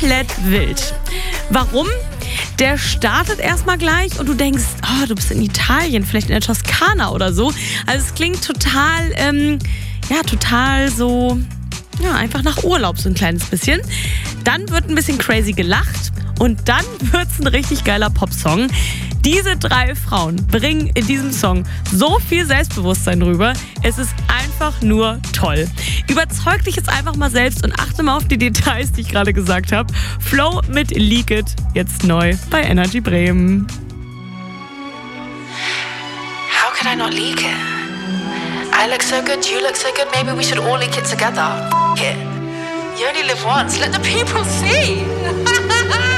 komplett wild. Warum? Der startet erstmal gleich und du denkst, oh, du bist in Italien, vielleicht in der Toskana oder so. Also es klingt total, total so, einfach nach Urlaub so ein kleines bisschen. Dann wird ein bisschen crazy gelacht und dann wird's ein richtig geiler Popsong. Diese 3 Frauen bringen in diesem Song so viel Selbstbewusstsein rüber. Es ist einfach nur toll. Überzeug dich jetzt einfach mal selbst und achte mal auf die Details, die ich gerade gesagt habe. Flow mit Leak It, jetzt neu bei Energy Bremen. How could I not leak it? I look so good, you look so good, maybe we should all leak it together. F*** it. You only live once, let the people see.